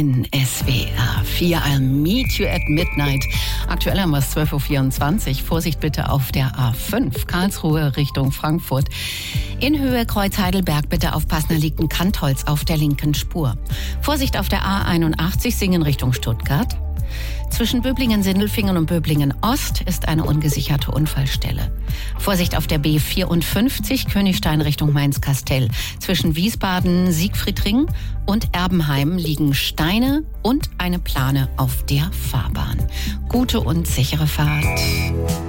In SWR 4, I'll meet you at midnight. Aktuell haben wir es 12.24 Uhr. Vorsicht bitte auf der A5, Karlsruhe Richtung Frankfurt. In Höhe Kreuz Heidelberg bitte aufpassen, da liegt ein Kantholz auf der linken Spur. Vorsicht auf der A81, Singen Richtung Stuttgart. Zwischen Böblingen-Sindelfingen und Böblingen-Ost ist eine ungesicherte Unfallstelle. Vorsicht auf der B54, Königstein Richtung Mainz-Kastell. Zwischen Wiesbaden, Siegfriedring und Erbenheim liegen Steine und eine Plane auf der Fahrbahn. Gute und sichere Fahrt.